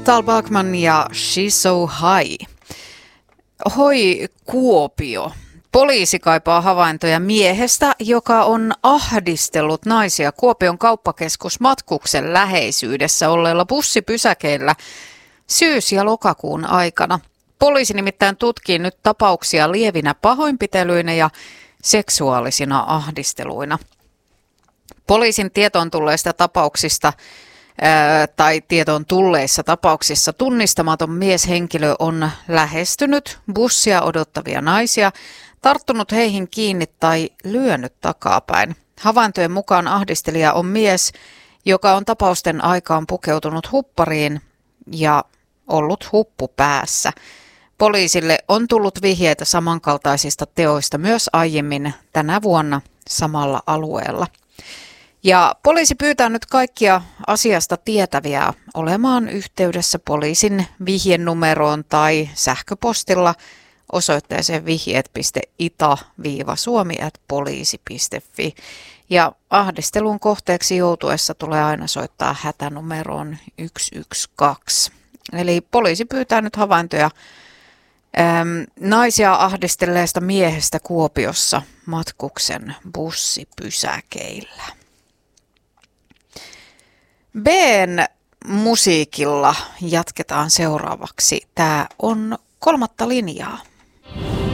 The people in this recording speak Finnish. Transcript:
Tal Bachman ja She's So High. Hoi Kuopio. Poliisi kaipaa havaintoja miehestä, joka on ahdistellut naisia Kuopion kauppakeskus Matkuksen läheisyydessä olleilla bussipysäkeillä syys- ja lokakuun aikana. Poliisi nimittäin tutkii nyt tapauksia lievinä pahoinpitelyinä ja seksuaalisina ahdisteluina. Poliisin tietoon tulleista tapauksista tietoon tulleissa tapauksissa tunnistamaton mieshenkilö on lähestynyt bussia odottavia naisia, tarttunut heihin kiinni tai lyönyt takapäin. Havaintojen mukaan ahdistelija on mies, joka on tapausten aikaan pukeutunut huppariin ja ollut huppu päässä. Poliisille on tullut vihjeitä samankaltaisista teoista myös aiemmin tänä vuonna samalla alueella. Ja poliisi pyytää nyt kaikkia asiasta tietäviä olemaan yhteydessä poliisin vihjenumeroon tai sähköpostilla osoitteeseen vihjeet.ita-suomi@poliisi.fi. Ja ahdistelun kohteeksi joutuessa tulee aina soittaa hätänumeroon 112. Eli poliisi pyytää nyt havaintoja naisia ahdistelleesta miehestä Kuopiossa Matkuksen bussipysäkeillä. B:n musiikilla jatketaan seuraavaksi. Tämä on Kolmatta linjaa.